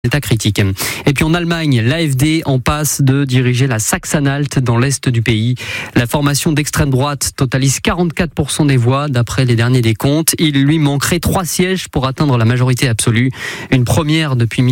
État critique. Et puis en Allemagne, l'AfD en passe de diriger la Saxe-Anhalt dans l'est du pays. La formation d'extrême droite totalise 44% des voix d'après les derniers décomptes. Il lui manquerait 3 sièges pour atteindre la majorité absolue. Une première depuis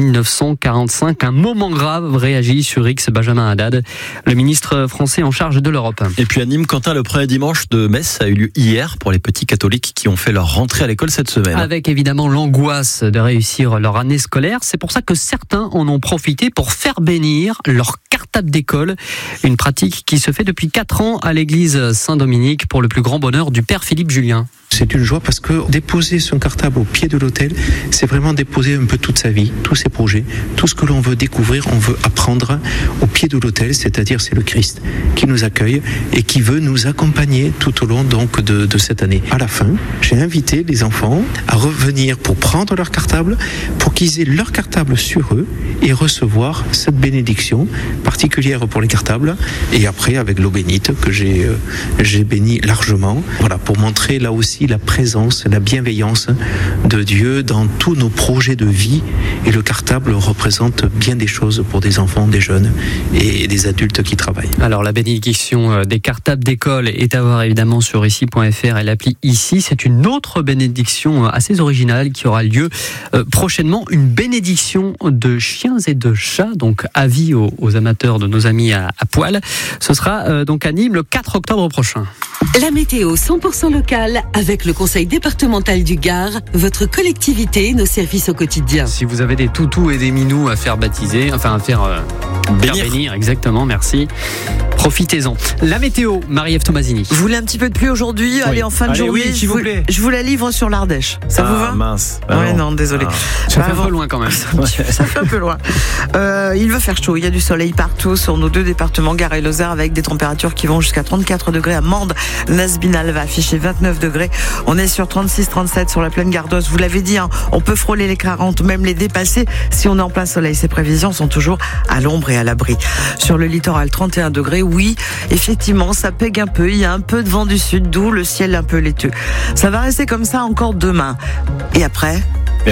1945. Un moment grave, réagit sur X Benjamin Haddad, le ministre français en charge de l'Europe. Et puis à Nîmes, Quentin, le premier dimanche de messe a eu lieu hier pour les petits catholiques qui ont fait leur rentrée à l'école cette semaine. Avec évidemment l'angoisse de réussir leur année scolaire. C'est pour ça que certains en ont profité pour faire bénir leur cartable d'école. Une pratique qui se fait depuis 4 ans à l'église Saint-Dominique pour le plus grand bonheur du père Philippe Julien. C'est une joie parce que déposer son cartable au pied de l'autel, c'est vraiment déposer un peu toute sa vie, tous ses projets, tout ce que l'on veut découvrir, on veut apprendre au pied de l'autel, c'est-à-dire c'est le Christ qui nous accueille et qui veut nous accompagner tout au long donc de cette année. À la fin, j'ai invité les enfants à revenir pour prendre leur cartable, pour qu'ils aient leur cartable sur eux et recevoir cette bénédiction particulière pour les cartables. Et après, avec l'eau bénite que j'ai béni largement, voilà, pour montrer là aussi la présence, la bienveillance de Dieu dans tous nos projets de vie. Et le cartable représente bien des choses pour des enfants, des jeunes et des adultes qui travaillent. Alors la bénédiction des cartables d'école est à voir évidemment sur ici.fr et l'appli Ici. C'est une autre bénédiction assez originale qui aura lieu prochainement. Une bénédiction de chiens et de chats. Donc avis aux amateurs de nos amis à poil. Ce sera donc à Nîmes le 4 octobre prochain. La météo 100% locale avec le conseil départemental du Gard, votre collectivité, nos services au quotidien. Si vous avez des toutous et des minous à faire baptiser, enfin à faire bénir, exactement, merci. Profitez-en. La météo, Marie-Ève Tomasini. Vous voulez un petit peu de pluie aujourd'hui? Oui. Allez, en fin de journée, oui, s'il vous plaît. Je vous la livre sur l'Ardèche. Ça vous va? Mince. Ouais, non, désolé. Ça fait un peu loin quand même. Ça fait un peu loin. Il va faire chaud. Il y a du soleil partout sur nos 2 départements, Gard et Lozère, avec des températures qui vont jusqu'à 34 degrés à Mende. Nasbinal va afficher 29 degrés. On est sur 36-37 sur la plaine gardoise. Vous l'avez dit, hein, on peut frôler les 40, même les dépasser si on est en plein soleil. Ces prévisions sont toujours à l'ombre et à l'abri. Sur le littoral, 31 degrés. Oui, effectivement, ça pègue un peu. Il y a un peu de vent du sud, d'où le ciel un peu laiteux. Ça va rester comme ça encore demain. Et après?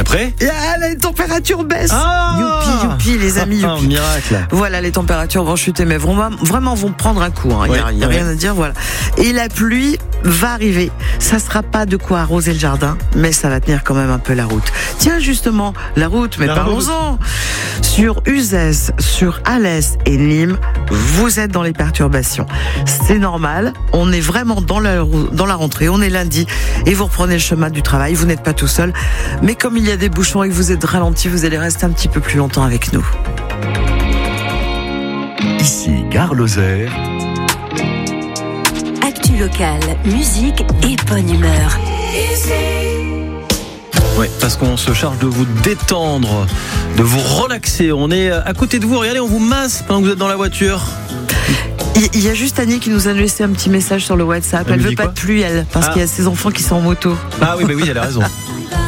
Les températures baissent. Youpi, les amis, youpi. Miracle. Voilà, les températures vont chuter, mais vraiment vont prendre un coup. Il y a rien à dire, voilà. Et la pluie va arriver. Ça sera pas de quoi arroser le jardin, mais ça va tenir quand même un peu la route. Tiens, justement, la route, mais parlons-en. Sur Uzès, sur Alès et Nîmes, vous êtes dans les perturbations. C'est normal. On est vraiment dans la rentrée. On est lundi et vous reprenez le chemin du travail. Vous n'êtes pas tout seul. Mais comme il y a des bouchons et que vous êtes ralenti, vous allez rester un petit peu plus longtemps avec nous. Ici, Gare Lozère. Actu locale, musique et bonne humeur. Oui, parce qu'on se charge de vous détendre, de vous relaxer. On est à côté de vous. Regardez, on vous masse pendant que vous êtes dans la voiture. Il y a juste Annie qui nous a laissé un petit message sur le WhatsApp. Elle veut pas de pluie, elle, parce qu'il y a ses enfants qui sont en moto. Ah oui, elle a raison.